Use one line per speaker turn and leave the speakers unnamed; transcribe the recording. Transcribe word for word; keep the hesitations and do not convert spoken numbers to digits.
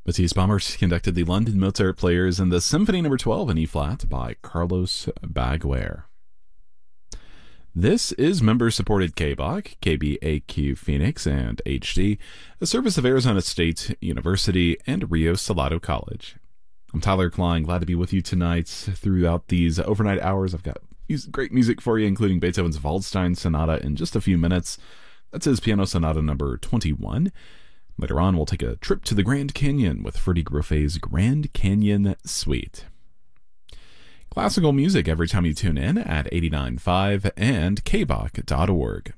Matthias Baumert conducted the London Mozart Players in the Symphony Number twelve in E-flat by Carlos Baguer. This is member-supported K B A Q, K B A Q Phoenix, and H D, a service of Arizona State University and Rio Salado College. I'm Tyler Klein, glad to be with you tonight throughout these overnight hours. I've got great music for you, including Beethoven's Waldstein Sonata in just a few minutes. That's his Piano Sonata number twenty-one. Later on, we'll take a trip to the Grand Canyon with Freddie Groffe's Grand Canyon Suite. Classical music every time you tune in at eighty-nine point five and K B A Q dot org.